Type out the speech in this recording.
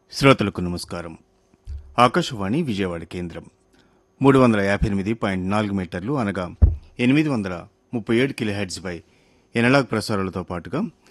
శ్రోతలకు నమస్కారం. ఆకాశవాణి విజయవాడ కేంద్రం 358.4 మీటర్లు అనగా 837 కిలోహెర్ట్జ్ పై ఎనలాగ్ ప్రసారాలతో పాటుగా